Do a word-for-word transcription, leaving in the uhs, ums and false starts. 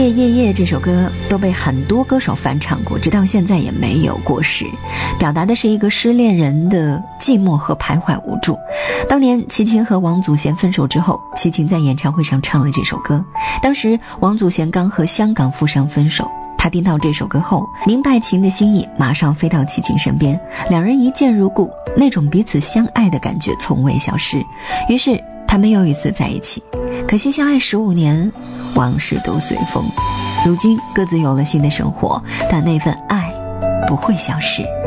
夜夜夜这首歌都被很多歌手翻唱过，直到现在也没有过时，表达的是一个失恋人的寂寞和徘徊无助。当年齐秦和王祖贤分手之后，齐秦在演唱会上唱了这首歌，当时王祖贤刚和香港富商分手，他听到这首歌后明白秦的心意，马上飞到齐秦身边，两人一见如故，那种彼此相爱的感觉从未消失。于是他们又一次在一起，可惜相爱十五年，往事都随风，如今各自有了新的生活，但那份爱不会消失。